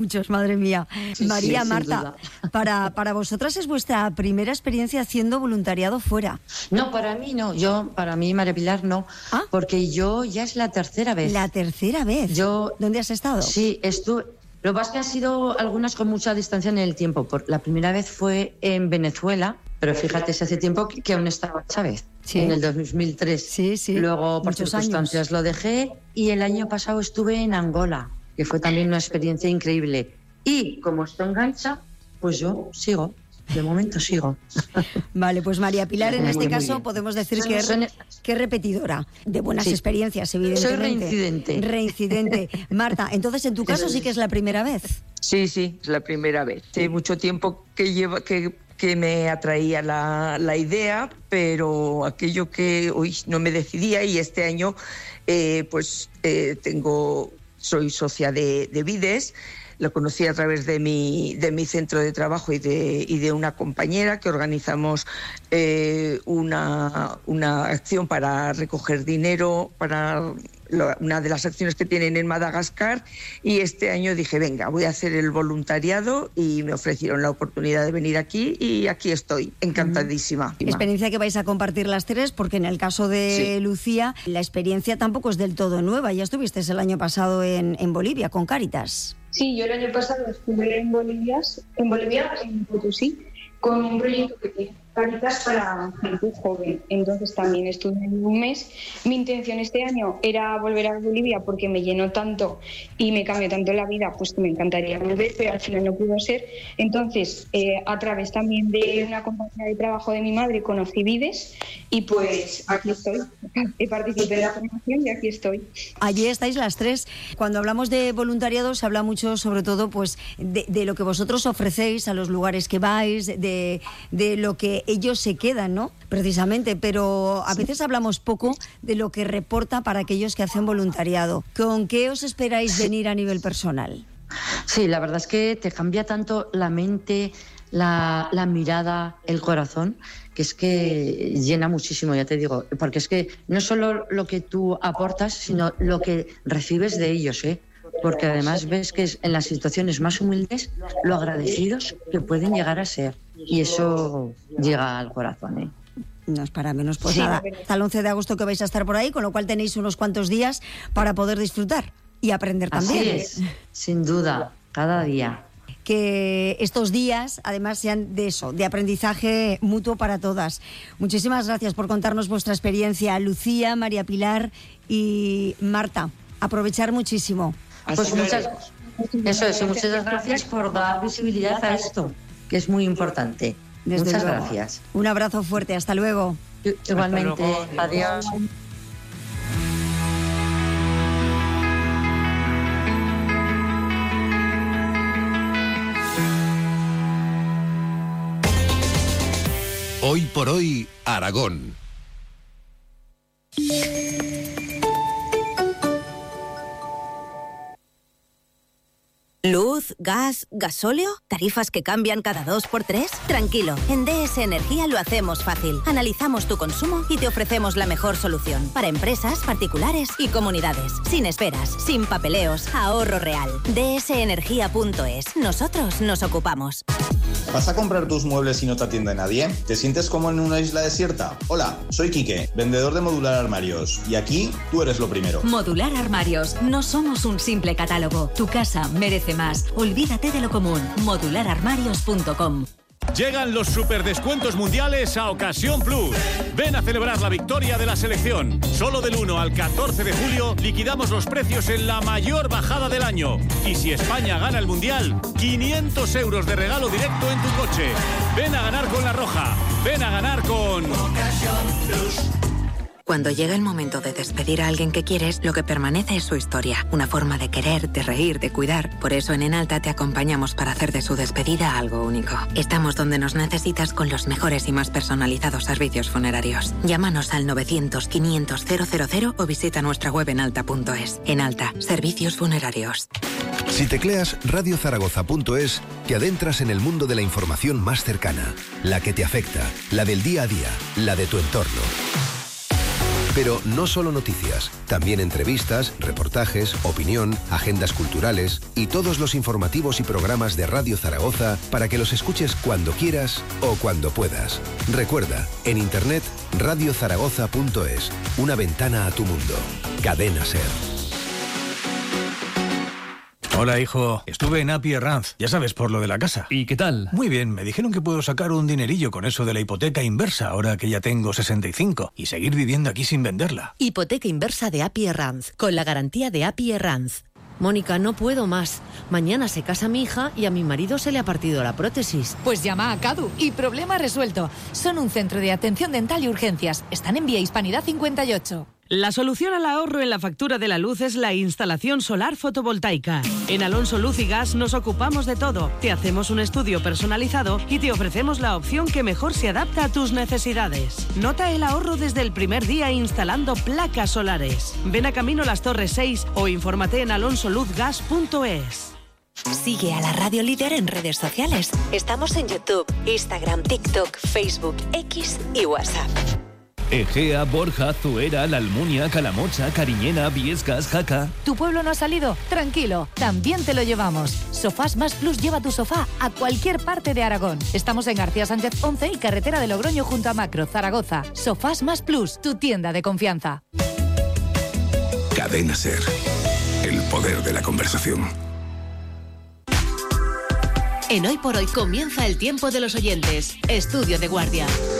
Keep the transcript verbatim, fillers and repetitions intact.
Muchos, madre mía. Sí, María, sí, Marta, para, para vosotras es vuestra primera experiencia haciendo voluntariado fuera. No, para mí no. Yo, para mí, María Pilar, no. ¿Ah? Porque yo ya es la tercera vez. La tercera vez. Yo, ¿Dónde has estado? Sí, estuve. Lo que pasa es que han sido algunas con mucha distancia en el tiempo. Por, la primera vez fue en Venezuela, pero fíjate, si hace tiempo que, que aún estaba Chávez, sí. en el dos mil tres. Sí, sí. Luego, por Muchos circunstancias, años. lo dejé y el año pasado estuve en Angola, que fue también una experiencia increíble. Y como esto engancha, pues yo sigo. De momento sigo. Vale, pues María Pilar, en Muy, este muy caso bien. podemos decir Son- que es, son- que es repetidora de buenas Sí. experiencias, evidentemente. Soy reincidente. Reincidente. Marta, entonces en tu caso sí que es la primera vez. Sí, sí, es la primera vez. Hace mucho tiempo que lleva que, que me atraía la, la idea, pero aquello que hoy no me decidía, y este año eh, pues eh, tengo soy socia de, de Vides. Lo conocí a través de mi, de mi centro de trabajo y de, y de una compañera que organizamos eh, una, una acción para recoger dinero para lo, una de las acciones que tienen en Madagascar, y este año dije, venga, voy a hacer el voluntariado, y me ofrecieron la oportunidad de venir aquí y aquí estoy, encantadísima. Experiencia que vais a compartir las tres, porque en el caso de Sí. Lucía, la experiencia tampoco es del todo nueva. Ya estuviste el año pasado en, en Bolivia con Cáritas. Sí, yo el año pasado estuve en Bolivia, en Bolivia, en Potosí, con un proyecto que tiene Cáritas para gente joven. Entonces también estuve en un mes. Mi intención este año era volver a Bolivia porque me llenó tanto y me cambió tanto la vida, pues que me encantaría volver, pero al final no pudo ser. Entonces, eh, a través también de una compañía de trabajo de mi madre, conocí Vides y pues aquí estoy. He participado en la formación y aquí estoy. Allí estáis las tres. Cuando hablamos de voluntariado se habla mucho, sobre todo, pues de, de lo que vosotros ofrecéis a los lugares que vais, de, de lo que ellos se quedan, ¿no? Precisamente, pero a veces hablamos poco de lo que reporta para aquellos que hacen voluntariado. ¿Con qué os esperáis venir a nivel personal? Sí, la verdad es que te cambia tanto la mente, la, la mirada, el corazón, que es que llena muchísimo, ya te digo, porque es que no solo lo que tú aportas, sino lo que recibes de ellos, ¿eh? Porque además ves que es en las situaciones más humildes lo agradecidos que pueden llegar a ser, y eso llega al corazón, ¿eh? No es para menos, pues Sí. nada, hasta el once de agosto que vais a estar por ahí, con lo cual tenéis unos cuantos días para poder disfrutar y aprender también. Así es, sin duda, cada día. Que estos días además sean de eso, de aprendizaje mutuo para todas. Muchísimas gracias por contarnos vuestra experiencia, Lucía, María Pilar y Marta. Aprovechar muchísimo. Pues muchas, eso es, y muchas gracias por dar visibilidad a esto, que es muy importante. Desde Muchas luego. gracias. Un abrazo fuerte, hasta luego. Igualmente, adiós. Hoy por hoy, Aragón. ¿Luz, gas, gasóleo? ¿Tarifas que cambian cada dos por tres? Tranquilo, en D S Energía lo hacemos fácil. Analizamos tu consumo y te ofrecemos la mejor solución para empresas, particulares y comunidades. Sin esperas, sin papeleos, ahorro real. D S energía punto es. Nosotros nos ocupamos. ¿Vas a comprar tus muebles y no te atiende nadie? ¿Te sientes como en una isla desierta? Hola, soy Quique, vendedor de Modular Armarios, y aquí tú eres lo primero. Modular Armarios. No somos un simple catálogo. Tu casa merece más. Olvídate de lo común. modular armarios punto com. Llegan los superdescuentos mundiales a Ocasión Plus. Ven a celebrar la victoria de la selección. Solo del uno al catorce de julio liquidamos los precios en la mayor bajada del año. Y si España gana el mundial, quinientos euros de regalo directo en tu coche. Ven a ganar con La Roja. Ven a ganar con Ocasión Plus. Cuando llega el momento de despedir a alguien que quieres, lo que permanece es su historia. Una forma de querer, de reír, de cuidar. Por eso en Enalta te acompañamos para hacer de su despedida algo único. Estamos donde nos necesitas con los mejores y más personalizados servicios funerarios. Llámanos al novecientos, quinientos, cero cero cero o visita nuestra web enalta punto es. Enalta, servicios funerarios. Si tecleas radio zaragoza punto es, te adentras en el mundo de la información más cercana, la que te afecta, la del día a día, la de tu entorno. Pero no solo noticias, también entrevistas, reportajes, opinión, agendas culturales y todos los informativos y programas de Radio Zaragoza para que los escuches cuando quieras o cuando puedas. Recuerda, en internet radio zaragoza punto es, una ventana a tu mundo. Cadena SER. Hola, hijo. Estuve en Api Herranz, ya sabes, por lo de la casa. ¿Y qué tal? Muy bien, me dijeron que puedo sacar un dinerillo con eso de la hipoteca inversa, ahora que ya tengo sesenta y cinco, y seguir viviendo aquí sin venderla. Hipoteca inversa de Api Herranz, con la garantía de Api Herranz. Mónica, no puedo más. Mañana se casa mi hija y a mi marido se le ha partido la prótesis. Pues llama a Cadu y problema resuelto. Son un centro de atención dental y urgencias. Están en Vía Hispanidad cincuenta y ocho. La solución al ahorro en la factura de la luz es la instalación solar fotovoltaica. En Alonso Luz y Gas nos ocupamos de todo. Te hacemos un estudio personalizado y te ofrecemos la opción que mejor se adapta a tus necesidades. Nota el ahorro desde el primer día instalando placas solares. Ven a Camino Las Torres seis o infórmate en alonso luz gas punto es. Sigue a la Radio Líder en redes sociales. Estamos en YouTube, Instagram, TikTok, Facebook, X y WhatsApp. Egea, Borja, Zuera, La Almunia, Calamocha, Cariñena, Viescas, Jaca. ¿Tu pueblo no ha salido? Tranquilo, también te lo llevamos. Sofás Más Plus lleva tu sofá a cualquier parte de Aragón. Estamos en García Sánchez once y carretera de Logroño junto a Macro, Zaragoza. Sofás Más Plus, tu tienda de confianza. Cadena SER, el poder de la conversación. En Hoy por Hoy comienza el tiempo de los oyentes. Estudio de Guardia.